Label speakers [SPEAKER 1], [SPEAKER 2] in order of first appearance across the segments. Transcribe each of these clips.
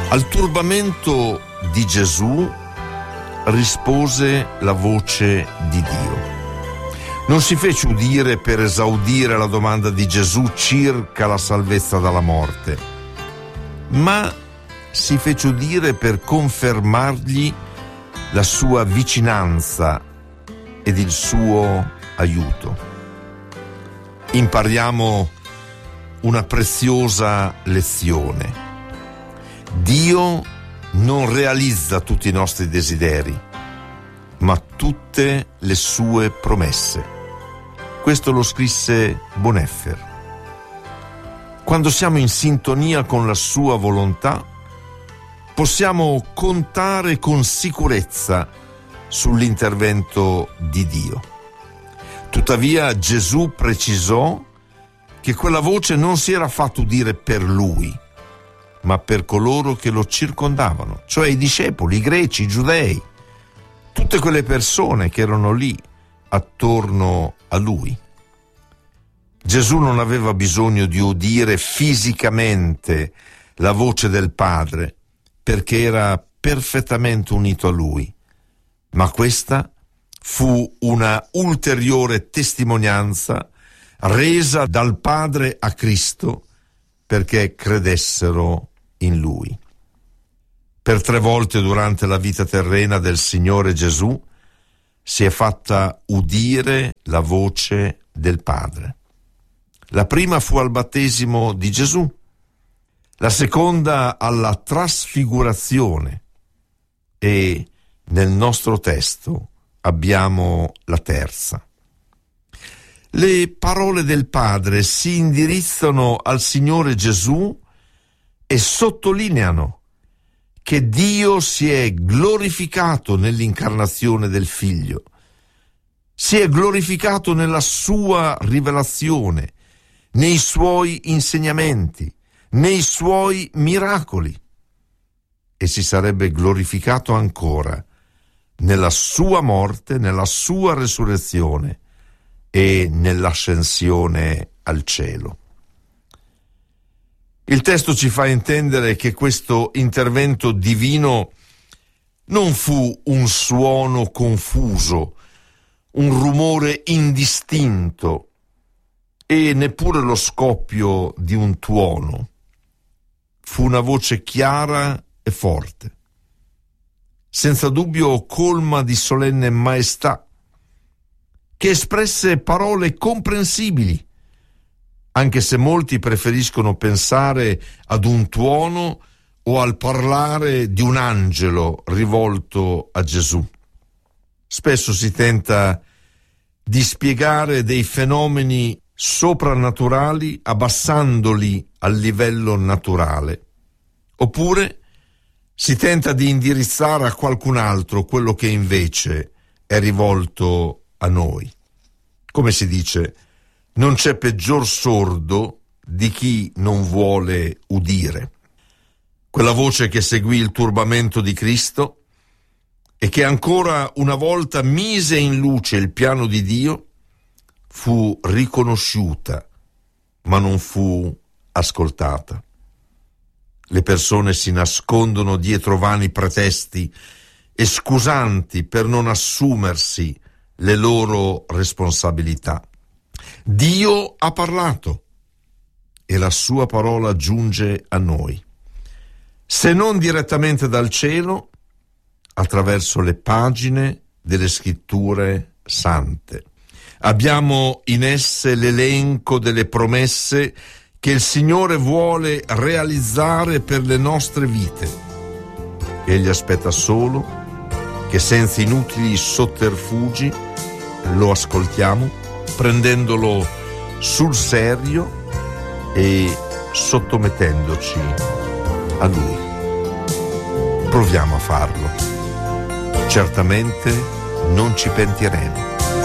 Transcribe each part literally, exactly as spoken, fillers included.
[SPEAKER 1] Al turbamento di Gesù rispose la voce di Dio. Non si fece udire per esaudire la domanda di Gesù circa la salvezza dalla morte, ma si fece udire per confermargli la sua vicinanza ed il suo aiuto. Impariamo una preziosa lezione. Dio non realizza tutti i nostri desideri, ma tutte le sue promesse. Questo lo scrisse Bonhoeffer. Quando siamo in sintonia con la sua volontà, possiamo contare con sicurezza sull'intervento di Dio. Tuttavia Gesù precisò che quella voce non si era fatto udire per lui, ma per coloro che lo circondavano, cioè i discepoli, i greci, i giudei, tutte quelle persone che erano lì attorno a lui. Gesù non aveva bisogno di udire fisicamente la voce del Padre, perché era perfettamente unito a lui, ma questa fu una ulteriore testimonianza resa dal Padre a Cristo perché credessero in lui. Per tre volte durante la vita terrena del Signore Gesù si è fatta udire la voce del Padre. La prima fu al battesimo di Gesù, la seconda alla trasfigurazione e nel nostro testo abbiamo la terza. Le parole del Padre si indirizzano al Signore Gesù e sottolineano che Dio si è glorificato nell'incarnazione del Figlio, si è glorificato nella sua rivelazione, nei suoi insegnamenti, nei suoi miracoli, e si sarebbe glorificato ancora nella sua morte, nella sua resurrezione e nell'ascensione al cielo. Il testo ci fa intendere che questo intervento divino non fu un suono confuso, un rumore indistinto e neppure lo scoppio di un tuono. Fu una voce chiara e forte, senza dubbio colma di solenne maestà, che espresse parole comprensibili, anche se molti preferiscono pensare ad un tuono o al parlare di un angelo rivolto a Gesù. Spesso si tenta di spiegare dei fenomeni soprannaturali abbassandoli al livello naturale, oppure si tenta di indirizzare a qualcun altro quello che invece è rivolto a noi. Come si dice, non c'è peggior sordo di chi non vuole udire. Quella voce che seguì il turbamento di Cristo e che ancora una volta mise in luce il piano di Dio fu riconosciuta, ma non fu ascoltata. Le persone si nascondono dietro vani pretesti e scusanti per non assumersi le loro responsabilità. Dio ha parlato e la sua parola giunge a noi, se non direttamente dal cielo, attraverso le pagine delle scritture sante. Abbiamo in esse l'elenco delle promesse che il Signore vuole realizzare per le nostre vite. Egli aspetta solo che senza inutili sotterfugi lo ascoltiamo, prendendolo sul serio e sottomettendoci a Lui. Proviamo a farlo. Certamente non ci pentiremo.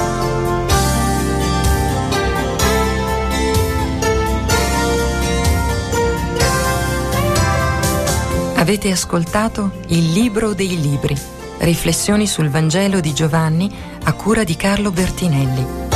[SPEAKER 2] Avete ascoltato Il Libro dei Libri, riflessioni sul Vangelo di Giovanni a cura di Carlo Bertinelli.